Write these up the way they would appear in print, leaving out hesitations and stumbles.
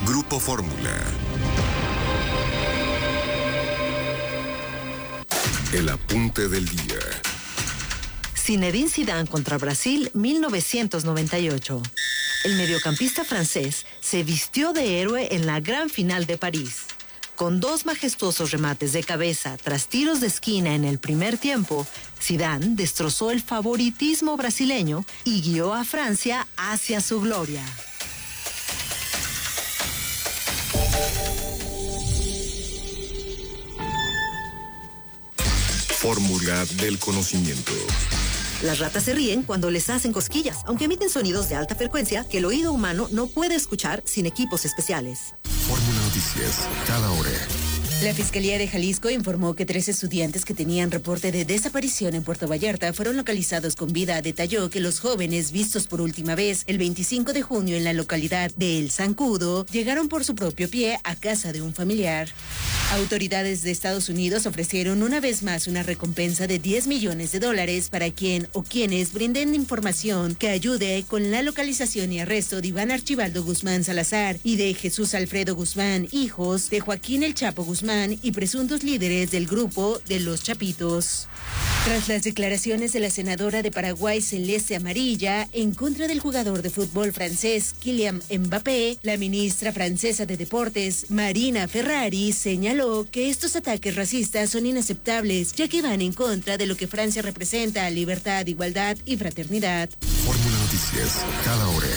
Grupo Fórmula. El apunte del día. Zinedine Zidane contra Brasil, 1998. El mediocampista francés se vistió de héroe en la gran final de París. Con 2 majestuosos remates de cabeza tras tiros de esquina en el primer tiempo, Zidane destrozó el favoritismo brasileño y guió a Francia hacia su gloria. Fórmula del conocimiento. Las ratas se ríen cuando les hacen cosquillas, aunque emiten sonidos de alta frecuencia que el oído humano no puede escuchar sin equipos especiales. Fórmula Noticias, cada hora. La Fiscalía de Jalisco informó que 3 estudiantes que tenían reporte de desaparición en Puerto Vallarta fueron localizados con vida. Detalló que los jóvenes vistos por última vez el 25 de junio en la localidad de El Zancudo llegaron por su propio pie a casa de un familiar. Autoridades de Estados Unidos ofrecieron una vez más una recompensa de $10 millones para quien o quienes brinden información que ayude con la localización y arresto de Iván Archibaldo Guzmán Salazar y de Jesús Alfredo Guzmán, hijos de Joaquín El Chapo Guzmán y presuntos líderes del grupo de los Chapitos. Tras las declaraciones de la senadora de Paraguay Celeste Amarilla en contra del jugador de fútbol francés Kylian Mbappé, la ministra francesa de Deportes Marina Ferrari señaló que estos ataques racistas son inaceptables, ya que van en contra de lo que Francia representa: libertad, igualdad y fraternidad. Fórmula Noticias, cada hora.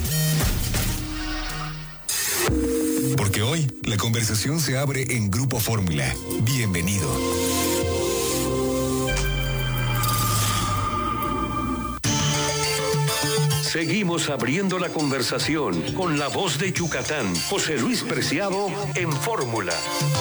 Porque hoy la conversación se abre en Grupo Fórmula. Bienvenido. Seguimos abriendo la conversación con la voz de Yucatán, José Luis Preciado, en Fórmula.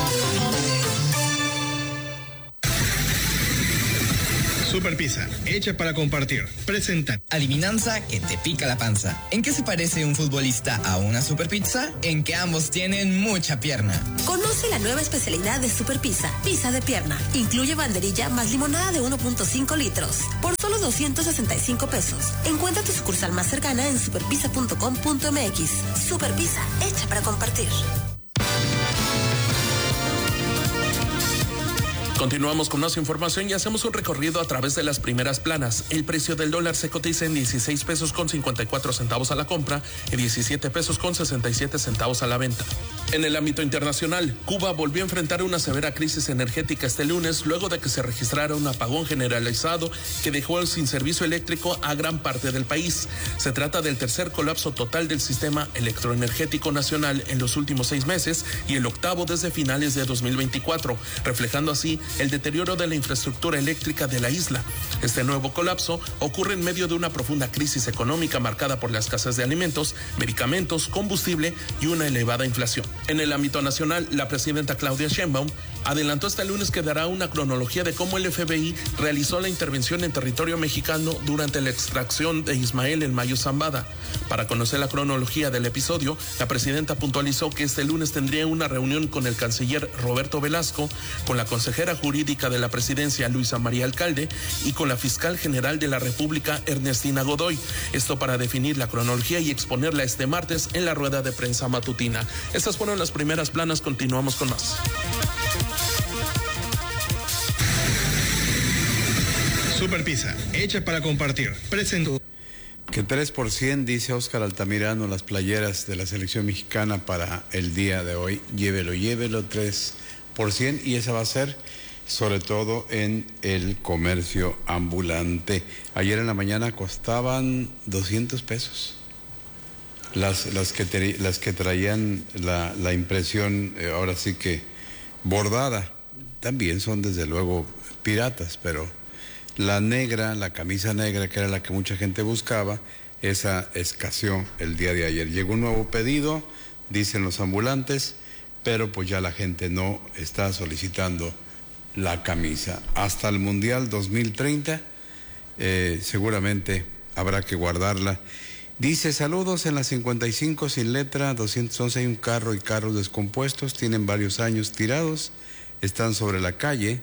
Super Pizza, hecha para compartir. Presenta. Adivinanza que te pica la panza. ¿En qué se parece un futbolista a una super pizza? En que ambos tienen mucha pierna. Conoce la nueva especialidad de Super Pizza, pizza de pierna. Incluye banderilla más limonada de 1.5 litros. Por solo 265 pesos. Encuentra tu sucursal más cercana en superpizza.com.mx. Super Pizza, hecha para compartir. Continuamos con más información y hacemos un recorrido a través de las primeras planas. El precio del dólar se cotiza en 16 pesos con 54 centavos a la compra y 17 pesos con 67 centavos a la venta. En el ámbito internacional, Cuba volvió a enfrentar una severa crisis energética este lunes luego de que se registrara un apagón generalizado que dejó sin servicio eléctrico a gran parte del país. Se trata del tercer colapso total del sistema electroenergético nacional en los últimos 6 meses y el octavo desde finales de 2024, reflejando así el deterioro de la infraestructura eléctrica de la isla. Este nuevo colapso ocurre en medio de una profunda crisis económica marcada por la escasez de alimentos, medicamentos, combustible y una elevada inflación. En el ámbito nacional, la presidenta Claudia Sheinbaum adelantó este lunes que dará una cronología de cómo el FBI realizó la intervención en territorio mexicano durante la extracción de Ismael El Mayo Zambada. Para conocer la cronología del episodio, la presidenta puntualizó que este lunes tendría una reunión con el canciller Roberto Velasco, con la consejera jurídica de la presidencia Luisa María Alcalde y con la fiscal general de la República Ernestina Godoy. Esto para definir la cronología y exponerla este martes en la rueda de prensa matutina. Estas fueron las primeras planas, continuamos con más. Super Pizza, hecha para compartir. Presento. Que 3%, dice Óscar Altamirano, las playeras de la selección mexicana para el día de hoy. Llévelo, 3%, y esa va a ser sobre todo en el comercio ambulante. Ayer en la mañana costaban 200 pesos. Las que traían la impresión, ahora sí que bordada, también son desde luego piratas, pero la negra, la camisa negra, que era la que mucha gente buscaba, esa escaseó el día de ayer. Llegó un nuevo pedido, dicen los ambulantes, pero pues ya la gente no está solicitando la camisa. Hasta el Mundial 2030 seguramente habrá que guardarla. Dice, saludos en la 55 sin letra, 211 hay un carro y carros descompuestos, tienen varios años tirados, están sobre la calle,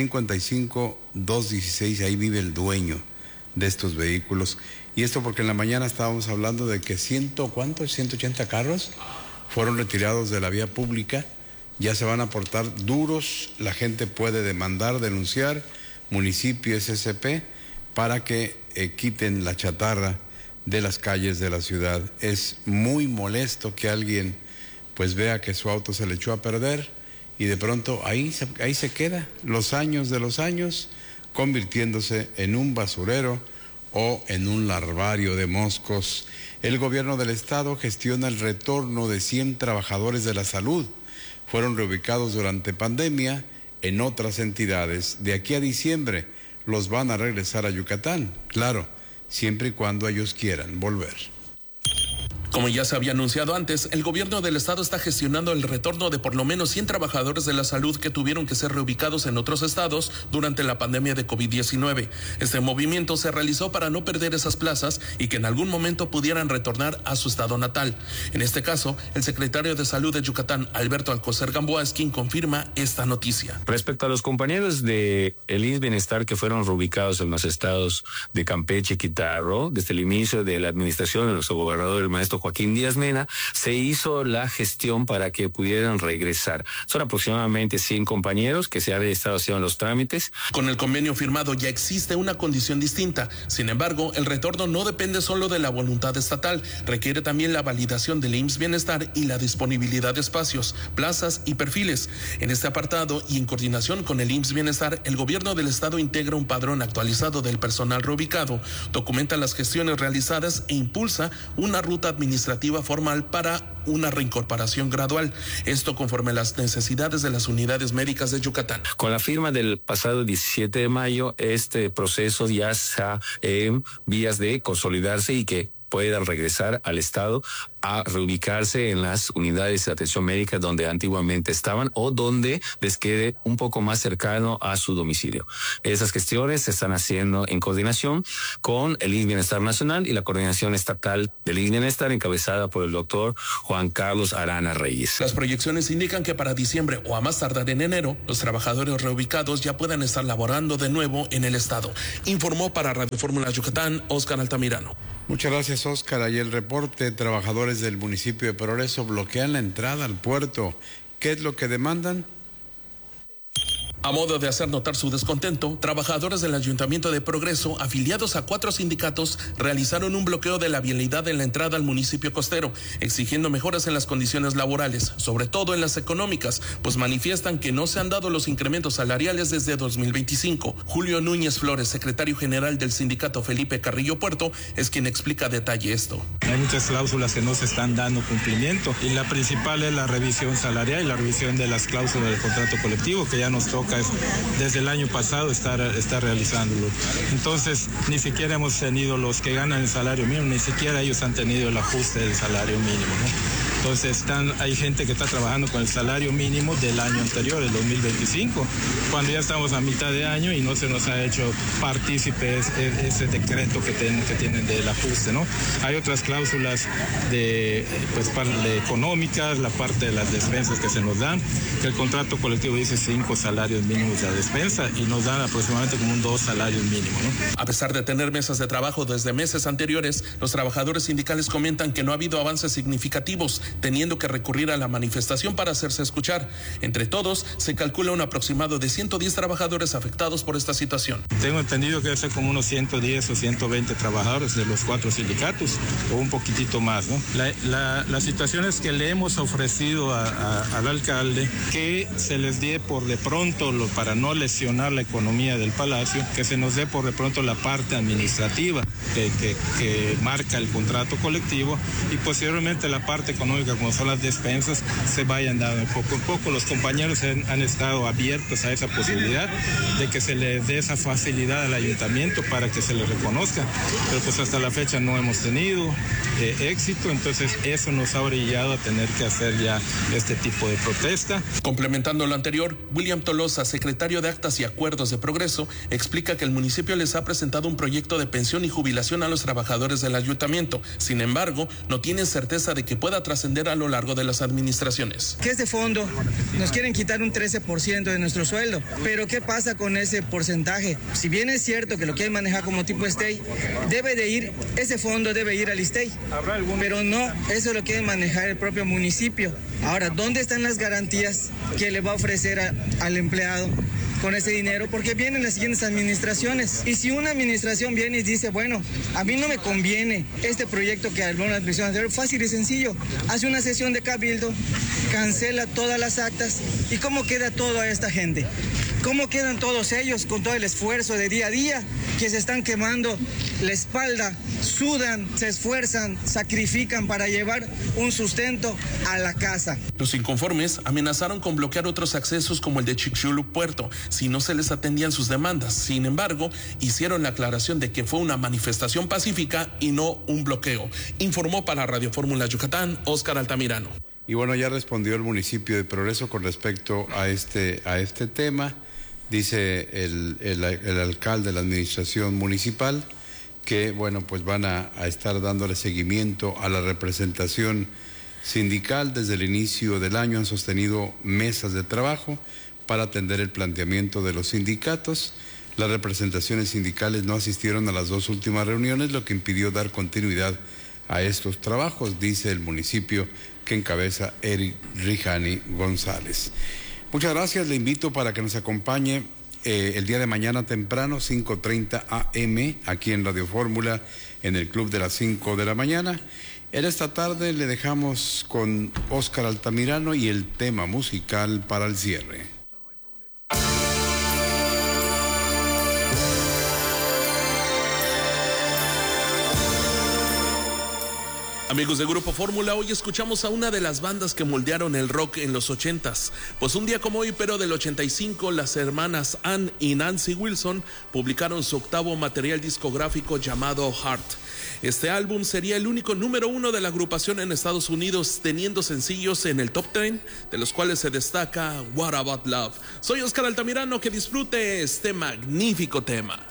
55-216, ahí vive el dueño de estos vehículos. Y esto porque en la mañana estábamos hablando de que ¿180 carros fueron retirados de la vía pública, ya se van a portar duros, la gente puede demandar, denunciar, municipio, SCP, para que quiten la chatarra de las calles de la ciudad. Es muy molesto que alguien pues vea que su auto se le echó a perder y de pronto ahí se queda los años de los años, convirtiéndose en un basurero o en un larvario de moscos. El gobierno del estado gestiona el retorno de 100 trabajadores de la salud. Fueron reubicados durante pandemia en otras entidades. De aquí a diciembre los van a regresar a Yucatán, claro, siempre y cuando ellos quieran volver. Como ya se había anunciado antes, el gobierno del estado está gestionando el retorno de por lo menos 100 trabajadores de la salud que tuvieron que ser reubicados en otros estados durante la pandemia de COVID-19. Este movimiento se realizó para no perder esas plazas y que en algún momento pudieran retornar a su estado natal. En este caso, el secretario de Salud de Yucatán, Alberto Alcocer Gamboa, es quien confirma esta noticia. Respecto a los compañeros de el IMSS Bienestar que fueron reubicados en los estados de Campeche y Quintana Roo, desde el inicio de la administración de nuestro gobernador, el maestro Joaquín Díaz Mena, se hizo la gestión para que pudieran regresar. Son aproximadamente 100 compañeros que se han estado haciendo los trámites. Con el convenio firmado ya existe una condición distinta. Sin embargo, el retorno no depende solo de la voluntad estatal, requiere también la validación del IMSS Bienestar y la disponibilidad de espacios, plazas y perfiles. En este apartado y en coordinación con el IMSS Bienestar, el gobierno del estado integra un padrón actualizado del personal reubicado, documenta las gestiones realizadas e impulsa una ruta administrativa formal para una reincorporación gradual. Esto conforme a las necesidades de las unidades médicas de Yucatán. Con la firma del pasado 17 de mayo, este proceso ya está en vías de consolidarse y que puedan regresar al estado a reubicarse en las unidades de atención médica donde antiguamente estaban o donde les quede un poco más cercano a su domicilio. Esas gestiones se están haciendo en coordinación con el IMSS Bienestar Nacional y la coordinación estatal del IMSS Bienestar encabezada por el doctor Juan Carlos Arana Reyes. Las proyecciones indican que para diciembre o a más tardar en enero, los trabajadores reubicados ya puedan estar laborando de nuevo en el estado. Informó para Radio Fórmula Yucatán, Óscar Altamirano. Muchas gracias, Óscar. Ahí el reporte. Trabajadores del municipio de Progreso bloquean la entrada al puerto. ¿Qué es lo que demandan? A modo de hacer notar su descontento, trabajadores del Ayuntamiento de Progreso, afiliados a 4 sindicatos, realizaron un bloqueo de la vialidad en la entrada al municipio costero, exigiendo mejoras en las condiciones laborales, sobre todo en las económicas, pues manifiestan que no se han dado los incrementos salariales desde 2025. Julio Núñez Flores, secretario general del sindicato Felipe Carrillo Puerto, es quien explica a detalle esto. Hay muchas cláusulas que no se están dando cumplimiento y la principal es la revisión salarial y la revisión de las cláusulas del contrato colectivo que ya nos toca desde el año pasado está realizándolo. Entonces, ni siquiera hemos tenido los que ganan el salario mínimo, ni siquiera ellos han tenido el ajuste del salario mínimo, ¿no? Entonces, hay gente que está trabajando con el salario mínimo del año anterior, el 2025, cuando ya estamos a mitad de año y no se nos ha hecho partícipes ese decreto que tienen del ajuste, ¿no? Hay otras cláusulas de económicas, la parte de las despensas que se nos dan, que el contrato colectivo dice 5 salarios mínimos de despensa y nos dan aproximadamente como 2 salarios mínimos, ¿no? A pesar de tener mesas de trabajo desde meses anteriores, los trabajadores sindicales comentan que no ha habido avances significativos, teniendo que recurrir a la manifestación para hacerse escuchar. Entre todos, se calcula un aproximado de 110 trabajadores afectados por esta situación. Tengo entendido que debe ser como unos 110 o 120 trabajadores de los 4 sindicatos, o un poquitito más, ¿no? La situación es que le hemos ofrecido al alcalde que se les dé por de pronto, para no lesionar la economía del palacio, que se nos dé por de pronto la parte administrativa que marca el contrato colectivo y posteriormente la parte económica, como son las despensas, se vayan dando poco en poco. Los compañeros han estado abiertos a esa posibilidad de que se les dé esa facilidad al ayuntamiento para que se les reconozca, pero pues hasta la fecha no hemos tenido éxito, entonces eso nos ha orillado a tener que hacer ya este tipo de protesta. Complementando lo anterior, William Tolosa, secretario de Actas y Acuerdos de Progreso, explica que el municipio les ha presentado un proyecto de pensión y jubilación a los trabajadores del ayuntamiento. Sin embargo, no tienen certeza de que pueda trascender trascender a lo largo de las administraciones. Que este fondo nos quieren quitar un 13% de nuestro sueldo, pero ¿qué pasa con ese porcentaje? Si bien es cierto que lo quieren manejar como tipo STEI, ese fondo debe ir al STEI, pero no, eso lo quieren manejar el propio municipio. Ahora, ¿dónde están las garantías que le va a ofrecer al empleado con ese dinero? Porque vienen las siguientes administraciones. Y si una administración viene y dice, bueno, a mí no me conviene este proyecto que habló la administración anterior, fácil y sencillo, hace una sesión de cabildo, cancela todas las actas. ¿Y cómo queda toda esta gente? ¿Cómo quedan todos ellos con todo el esfuerzo de día a día que se están quemando la espalda, sudan, se esfuerzan, sacrifican para llevar un sustento a la casa? Los inconformes amenazaron con bloquear otros accesos como el de Chicxulub Puerto si no se les atendían sus demandas. Sin embargo, hicieron la aclaración de que fue una manifestación pacífica y no un bloqueo. Informó para Radio Fórmula Yucatán, Óscar Altamirano. Y bueno, ya respondió el municipio de Progreso con respecto a este tema. Dice el alcalde de la administración municipal que, bueno, pues van a estar dándole seguimiento a la representación sindical. Desde el inicio del año han sostenido mesas de trabajo para atender el planteamiento de los sindicatos. Las representaciones sindicales no asistieron a las 2 últimas reuniones, lo que impidió dar continuidad a estos trabajos, dice el municipio que encabeza Eric Rijani González. Muchas gracias, le invito para que nos acompañe el día de mañana temprano, 5:30 AM, aquí en Radio Fórmula, en el Club de las 5 de la mañana. En esta tarde le dejamos con Óscar Altamirano y el tema musical para el cierre. Amigos de Grupo Fórmula, hoy escuchamos a una de las bandas que moldearon el rock en los 80s. Pues un día como hoy, pero del 85, las hermanas Ann y Nancy Wilson publicaron su 8º material discográfico llamado Heart. Este álbum sería el único número 1 de la agrupación en Estados Unidos, teniendo sencillos en el top 10, de los cuales se destaca What About Love. Soy Óscar Altamirano, que disfrute este magnífico tema.